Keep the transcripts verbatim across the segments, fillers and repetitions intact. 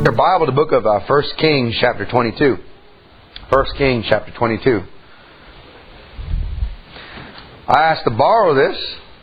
Your Bible, the book of uh, First Kings, chapter twenty-two. First Kings, chapter twenty-two. I asked to borrow this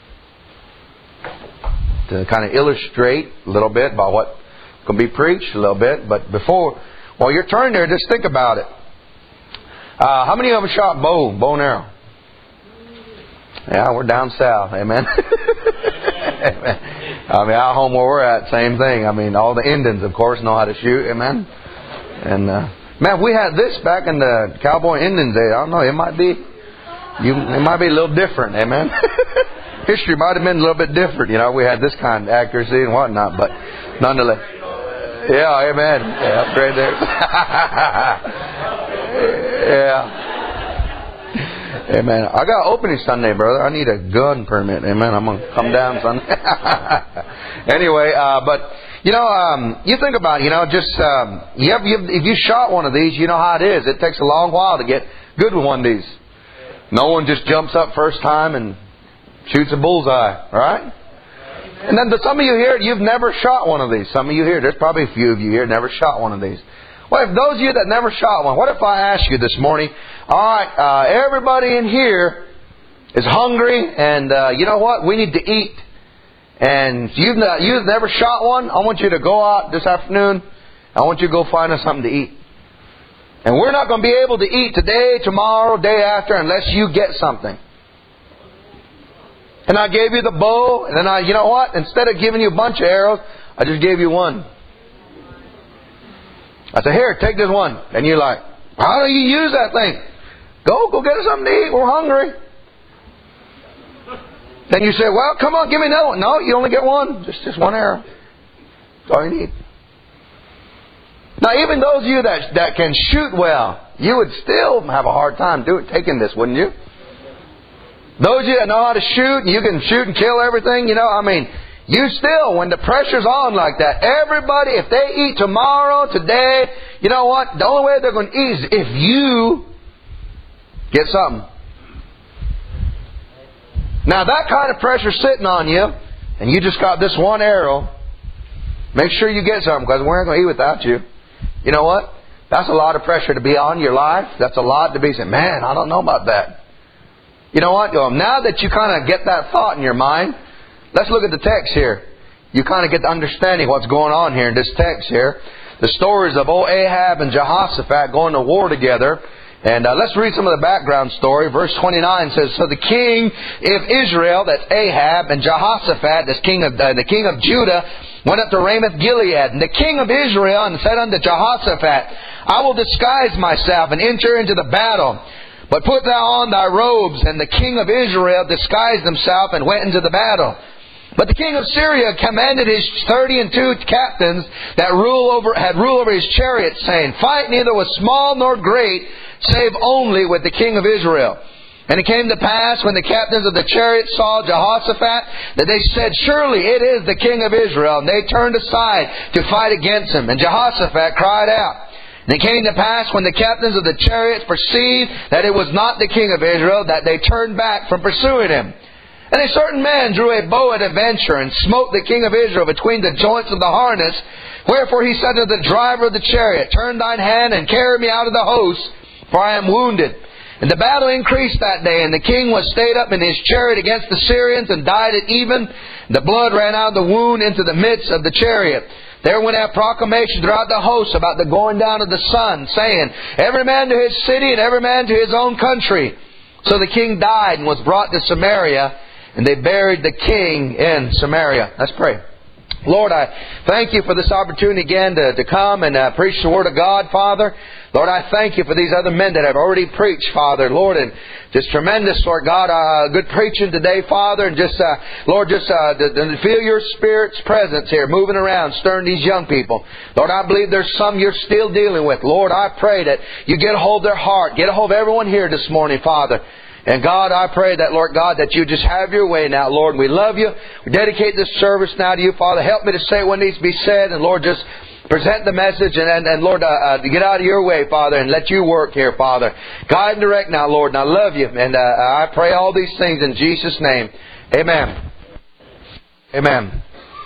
to kind of illustrate a little bit about what can be preached a little bit. But before, while you're turning there, just think about it. Uh, how many of us shot bow, bow and arrow? Yeah, we're down south. Amen. Amen. I mean, out home where we're at, same thing. I mean, all the Indians, of course, know how to shoot. Amen. And uh, man, if we had this back in the cowboy Indian days, I don't know. It might be, you, it might be a little different. Amen. History might have been a little bit different. You know, we had this kind of accuracy and whatnot, but nonetheless, yeah, amen. Yeah, that's right there. Yeah. Amen. I got opening Sunday, brother. I need a gun permit. Amen. I'm going to come down Sunday. Anyway, uh, but, you know, um, you think about it, you know, just, um, you have, you have, if you shot one of these, you know how it is. It takes a long while to get good with one of these. No one just jumps up first time and shoots a bullseye, right? And then some of you here, you've never shot one of these. Some of you here, there's probably a few of you here, never shot one of these. Well, if those of you that never shot one, what if I ask you this morning, all right, uh, everybody in here is hungry, and uh, you know what? We need to eat. And you've, not, you've never shot one. I want you to go out this afternoon. I want you to go find us something to eat. And we're not going to be able to eat today, tomorrow, day after, unless you get something. And I gave you the bow, and then I, you know what? Instead of giving you a bunch of arrows, I just gave you one. I said, here, take this one. And you're like, how do you use that thing? Go, go get us something to eat. We're hungry. Then you say, well, come on, give me another one. No, you only get one. Just, just one arrow. That's all you need. Now, even those of you that, that can shoot well, you would still have a hard time doing taking this, wouldn't you? Those of you that know how to shoot, and you can shoot and kill everything, you know, I mean, you still, when the pressure's on like that, everybody, if they eat tomorrow, today, you know what? The only way they're going to eat is if you get something. Now, that kind of pressure sitting on you, and you just got this one arrow, make sure you get something, because we aren't going to eat without you. You know what? That's a lot of pressure to be on your life. That's a lot to be saying, man, I don't know about that. You know what? Now that you kind of get that thought in your mind, let's look at the text here. You kind of get the understanding of what's going on here in this text here. The stories of old Ahab and Jehoshaphat going to war together. And uh, let's read some of the background story. Verse twenty-nine says, so the king of Israel, that's Ahab, and Jehoshaphat, that's king of, uh, the king of Judah, went up to Ramoth Gilead. And the king of Israel and said unto Jehoshaphat, I will disguise myself and enter into the battle. But put thou on thy robes. And the king of Israel disguised himself and went into the battle. But the king of Syria commanded his thirty and two captains that rule over, had rule over his chariots, saying, fight neither with small nor great, save only with the king of Israel. And it came to pass, when the captains of the chariots saw Jehoshaphat, that they said, surely it is the king of Israel. And they turned aside to fight against him. And Jehoshaphat cried out. And it came to pass, when the captains of the chariots perceived that it was not the king of Israel, that they turned back from pursuing him. And a certain man drew a bow at a venture, and smote the king of Israel between the joints of the harness. Wherefore he said to the driver of the chariot, turn thine hand and carry me out of the host, for I am wounded. And the battle increased that day, and the king was stayed up in his chariot against the Syrians, and died at even. The blood ran out of the wound into the midst of the chariot. There went out proclamation throughout the host about the going down of the sun, saying, every man to his city and every man to his own country. So the king died and was brought to Samaria, and they buried the king in Samaria. Let's pray. Lord, I thank you for this opportunity again to, to come and uh, preach the Word of God, Father. Lord, I thank you for these other men that have already preached, Father. Lord, and just tremendous, Lord God, uh, good preaching today, Father. And just, uh, Lord, just uh, to, to feel your Spirit's presence here, moving around, stirring these young people. Lord, I believe there's some you're still dealing with. Lord, I pray that you get a hold of their heart. Get a hold of everyone here this morning, Father. And God, I pray that, Lord God, that you just have your way now, Lord. We love you. We dedicate this service now to you, Father. Help me to say what needs to be said. And, Lord, just present the message. And, and, and Lord, uh, uh, get out of your way, Father, and let you work here, Father. Guide and direct now, Lord. And I love you. And uh, I pray all these things in Jesus' name. Amen. Amen.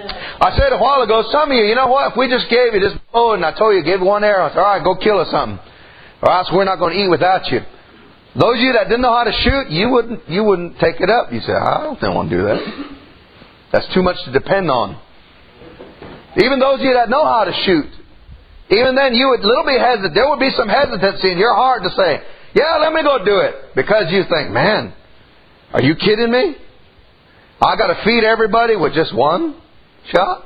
I said a while ago, some of you, you know what? If we just gave you this bow and I told you, give one arrow, I said, all right, go kill us something. Or else we're not going to eat without you. Those of you that didn't know how to shoot, you wouldn't you wouldn't take it up. You say, I don't think I want to do that. That's too much to depend on. Even those of you that know how to shoot, even then you would little bit hesitant. There would be some hesitancy in your heart to say, yeah, let me go do it. Because you think, man, are you kidding me? I got to feed everybody with just one shot?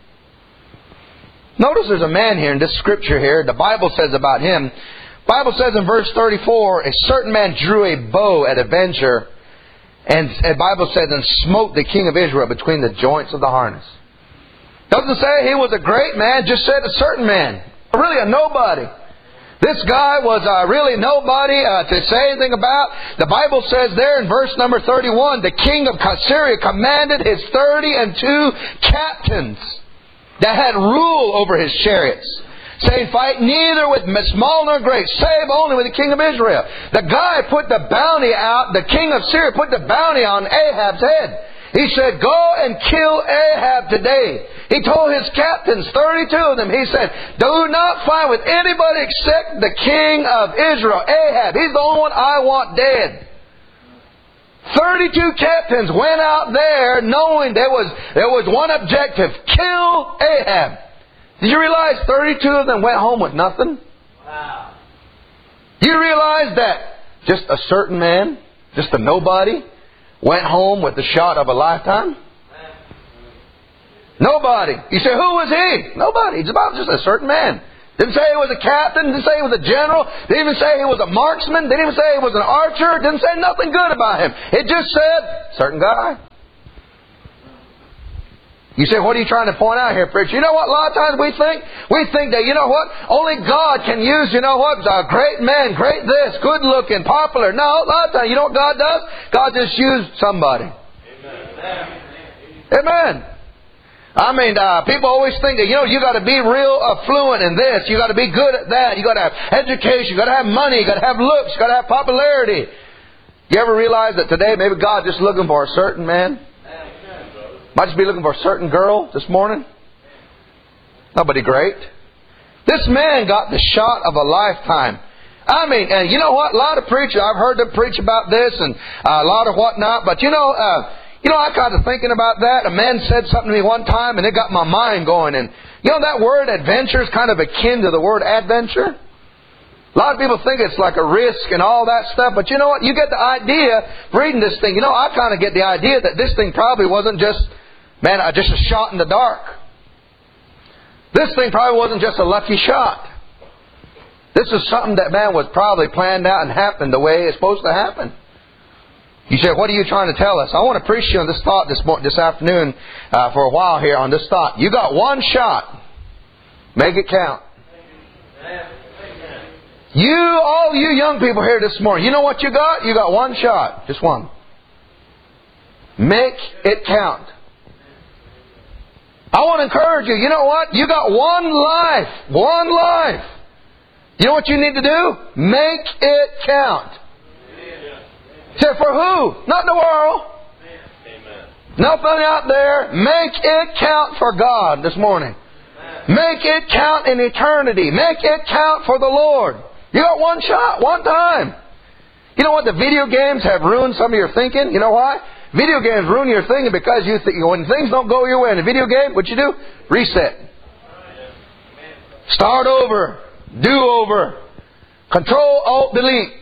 Notice there's a man here in this scripture here. The Bible says about him. The Bible says in verse thirty-four, a certain man drew a bow at a venture, and the Bible says, and smote the king of Israel between the joints of the harness. Doesn't say he was a great man, just said a certain man. Really a nobody. This guy was uh, really nobody uh, to say anything about. The Bible says there in verse number thirty-one, the king of Syria commanded his thirty and two captains that had rule over his chariots, saying, fight neither with small nor great, save only with the king of Israel. The guy put the bounty out, the king of Syria put the bounty on Ahab's head. He said, go and kill Ahab today. He told his captains, thirty-two of them, he said, do not fight with anybody except the king of Israel, Ahab. He's the only one I want dead. thirty-two captains went out there knowing there was, there was one objective, kill Ahab. Did you realize thirty-two of them went home with nothing? Wow. You realize that just a certain man, just a nobody, went home with the shot of a lifetime? Nobody. You say, who was he? Nobody. He's about just a certain man. Didn't say he was a captain. Didn't say he was a general. Didn't even say he was a marksman. Didn't even say he was an archer. Didn't say nothing good about him. It just said, certain guy. You say, what are you trying to point out here, preacher? You know what? A lot of times we think, we think that, you know what? Only God can use, you know what? A great man, great this, good looking, popular. No, a lot of times, you know what God does? God just used somebody. Amen. Amen. I mean, uh, people always think that, you know, you got to be real uh, fluent in this. You got to be good at that. You got to have education. You got to have money. You got to have looks. You got to have popularity. You ever realize that today maybe God's just looking for a certain man? Might just be looking for a certain girl this morning. Nobody great. This man got the shot of a lifetime. I mean, and you know what? A lot of preachers, I've heard them preach about this and uh, a lot of whatnot. But you know, uh, you know, I got to thinking about that. A man said something to me one time and it got my mind going. And you know, that word adventure is kind of akin to the word adventure. A lot of people think it's like a risk and all that stuff. But you know what? You get the idea reading this thing. You know, I kind of get the idea that this thing probably wasn't just, man, just a shot in the dark. This thing probably wasn't just a lucky shot. This is something that, man, was probably planned out and happened the way it's supposed to happen. You say, what are you trying to tell us? I want to preach you on this thought this morning, this afternoon uh, for a while here on this thought. You got one shot. Make it count. You, all you young people here this morning, you know what you got? You got one shot. Just one. Make it count. I want to encourage you. You know what? You got one life. One life. You know what you need to do? Make it count. Say, for who? Not the world. Amen. Nothing out there. Make it count for God this morning. Amen. Make it count in eternity. Make it count for the Lord. You got one shot, one time. You know what? The video games have ruined some of your thinking. You know why? Video games ruin your thinking because you think when things don't go your way in a video game, what you do? Reset. Start over. Do over. Control, Alt, Delete.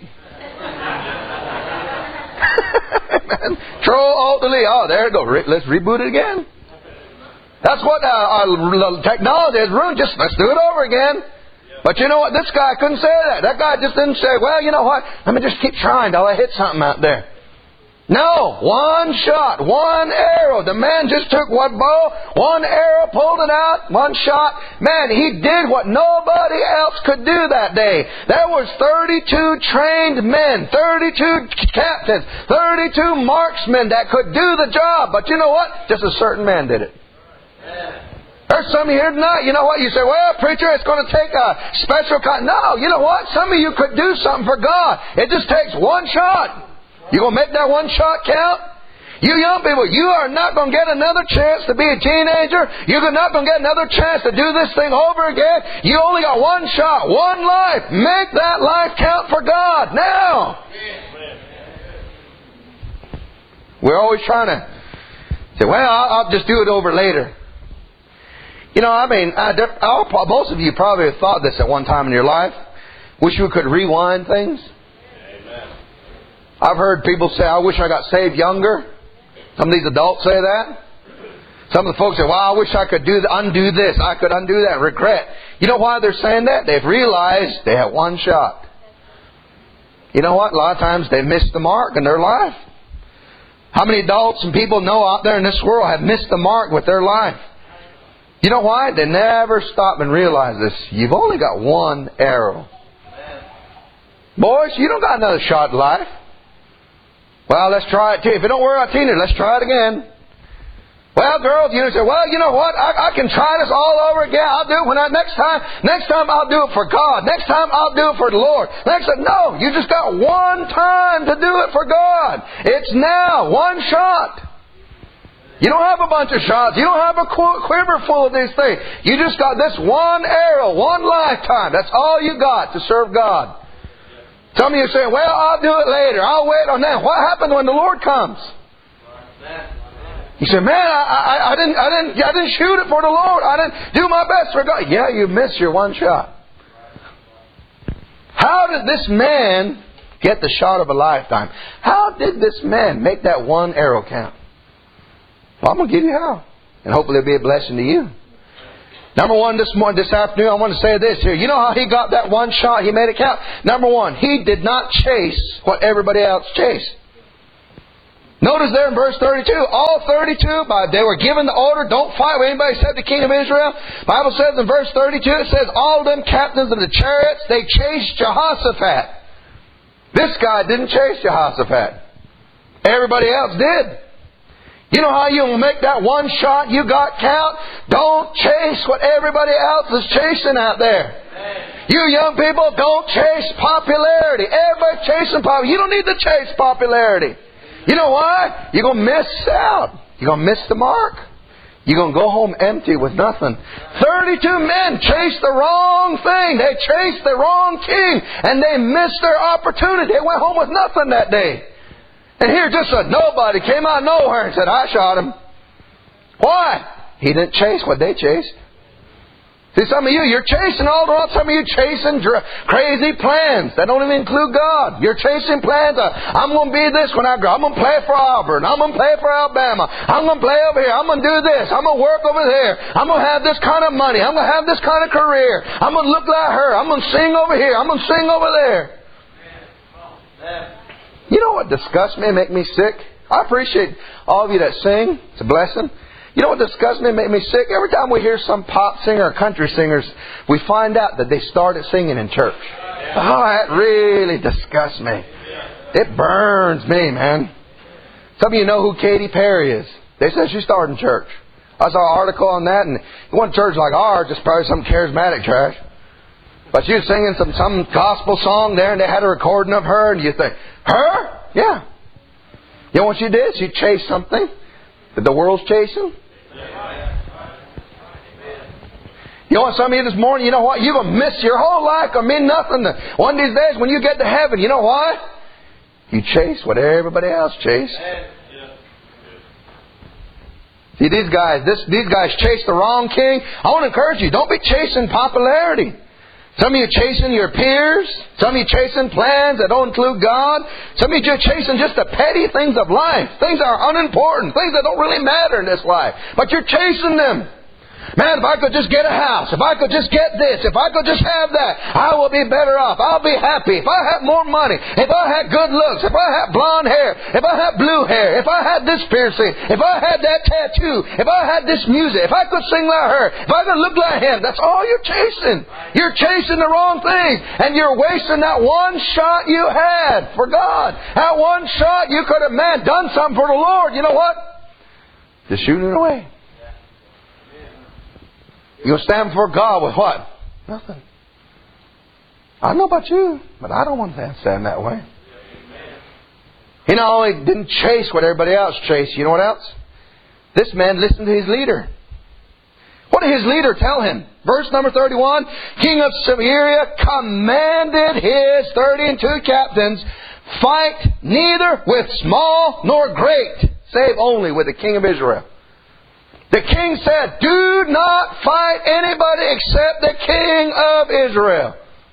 Control, Alt, Delete. Oh, there you go. Re- let's reboot it again. That's what uh, our technology has ruined. Just let's do it over again. But you know what? This guy couldn't say that. That guy just didn't say, well, you know what? Let me just keep trying till I hit something out there. No. One shot. One arrow. The man just took one bow, one arrow, pulled it out, one shot. Man, he did what nobody else could do that day. There was thirty-two trained men, thirty-two captains, thirty-two marksmen that could do the job. But you know what? Just a certain man did it. There's some of you here tonight, you know what? You say, well, preacher, it's going to take a special kind. No, you know what? Some of you could do something for God. It just takes one shot. You going to make that one shot count? You young people, you are not going to get another chance to be a teenager. You're not going to get another chance to do this thing over again. You only got one shot, one life. Make that life count for God now. We're always trying to say, well, I'll, I'll just do it over later. You know, I mean, I, I'll, most of you probably have thought this at one time in your life. Wish you could rewind things. Amen. I've heard people say, I wish I got saved younger. Some of these adults say that. Some of the folks say, well, I wish I could do undo this. I could undo that. Regret. You know why they're saying that? They've realized they have one shot. You know what? A lot of times they missed the mark in their life. How many adults and people know out there in this world have missed the mark with their life? You know why? They never stop and realize this. You've only got one arrow. Boys, you don't got another shot at life. Well, let's try it too. If it don't work out, teenagers, let's try it again. Well, girls, you know, say, well, you know what? I, I can try this all over again. I'll do it when I next time. Next time I'll do it for God. Next time I'll do it for the Lord. Next time, no, you just got one time to do it for God. It's now, one shot. You don't have a bunch of shots. You don't have a quiver full of these things. You just got this one arrow, one lifetime. That's all you got to serve God. Some of you are saying, well, I'll do it later. I'll wait on that. What happened when the Lord comes? You say, man, I, I, I didn't, I didn't, I didn't shoot it for the Lord. I didn't do my best for God. Yeah, you missed your one shot. How did this man get the shot of a lifetime? How did this man make that one arrow count? Well, I'm going to give you how. And hopefully it'll be a blessing to you. Number one, this morning, this afternoon, I want to say this here. You know how he got that one shot? He made it count. Number one, he did not chase what everybody else chased. Notice there in verse thirty-two, all thirty-two, they were given the order, don't fight with anybody except the king of Israel. The Bible says in verse thirty-two, it says, all of them captains of the chariots, they chased Jehoshaphat. This guy didn't chase Jehoshaphat. Everybody else did. You know how you make that one shot you got count? Don't chase what everybody else is chasing out there. You young people, don't chase popularity. Everybody's chasing popularity. You don't need to chase popularity. You know why? You're going to miss out. You're going to miss the mark. You're going to go home empty with nothing. thirty-two men chased the wrong thing. They chased the wrong king. And they missed their opportunity. They went home with nothing that day. And here just a nobody came out of nowhere and said, I shot him. Why? He didn't chase what they chased. See, some of you, you're chasing all the while. Some of you chasing dr- crazy plans that don't even include God. You're chasing plans. Of, I'm going to be this when I grow. I'm going to play for Auburn. I'm going to play for Alabama. I'm going to play over here. I'm going to do this. I'm going to work over there. I'm going to have this kind of money. I'm going to have this kind of career. I'm going to look like her. I'm going to sing over here. I'm going to sing over there. You know what disgusts me and make me sick? I appreciate all of you that sing. It's a blessing. You know what disgusts me and make me sick? Every time we hear some pop singer or country singers, we find out that they started singing in church. Oh, that really disgusts me. It burns me, man. Some of you know who Katy Perry is. They said she started in church. I saw an article on that, and one church like ours, just probably some charismatic trash. But she was singing some, some gospel song there, and they had a recording of her, and you think, her? Yeah. You know what she did? She chased something that the world's chasing. You know what, some of you this morning, you know what? You're going to miss your whole life. Going to mean nothing. One of these days when you get to heaven, you know why? You chase what everybody else chased. See, these guys, this, these guys chase the wrong king. I want to encourage you, don't be chasing popularity. Some of you chasing your peers. Some of you chasing plans that don't include God. Some of you just chasing just the petty things of life. Things that are unimportant. Things that don't really matter in this life. But you're chasing them. Man, if I could just get a house, if I could just get this, if I could just have that, I will be better off. I'll be happy. If I had more money, if I had good looks, if I had blonde hair, if I had blue hair, if I had this piercing, if I had that tattoo, if I had this music, if I could sing like her, if I could look like him, that's all you're chasing. You're chasing the wrong thing, and you're wasting that one shot you had for God. That one shot you could have, man, done something for the Lord. You know what? Just shooting it away. You'll stand before God with what? Nothing. I don't know about you, but I don't want to stand that way. He not only didn't chase what everybody else chased, you know what else? This man listened to his leader. What did his leader tell him? Verse number thirty-one, King of Syria commanded his thirty and two captains, fight neither with small nor great, save only with the king of Israel. The king said, do not fight anybody except the king of Israel.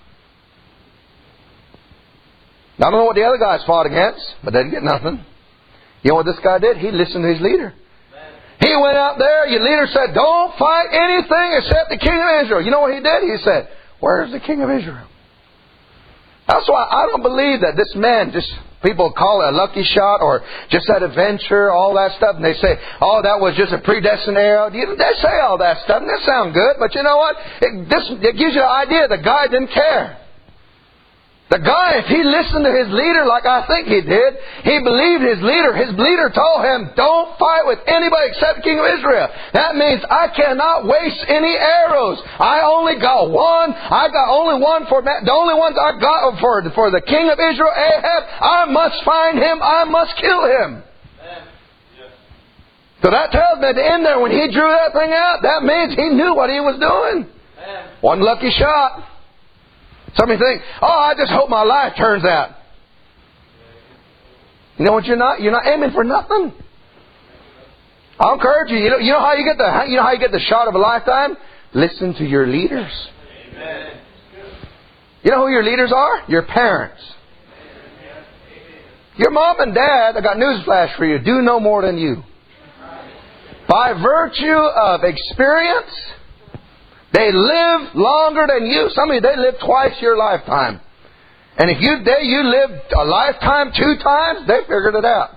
I don't know what the other guys fought against, but they didn't get nothing. You know what this guy did? He listened to his leader. He went out there, your leader said, don't fight anything except the king of Israel. You know what he did? He said, where's the king of Israel? That's why I don't believe that this man, just people call it a lucky shot or just that adventure, all that stuff. And they say, oh, that was just a predestined arrow. They say all that stuff and that sounds good. But you know what? It, this, it gives you the idea the guy didn't care. The guy, if he listened to his leader like I think he did, he believed his leader. His leader told him, don't fight with anybody except the king of Israel. That means I cannot waste any arrows. I only got one. I got only one for that. The only ones I got for, for the king of Israel, Ahab. I must find him. I must kill him. So that tells me at the end there, when he drew that thing out, that means he knew what he was doing. One lucky shot. Somebody think, oh, I just hope my life turns out. You know what you're not? You're not aiming for nothing. I'll encourage you. You know, you know how you get the you know how you get the shot of a lifetime? Listen to your leaders. Amen. You know who your leaders are? Your parents. Your mom and dad, I got news flash for you, do no more than you. By virtue of experience, they live longer than you. Some of you, they live twice your lifetime. And if you they, you lived a lifetime two times, they figured it out.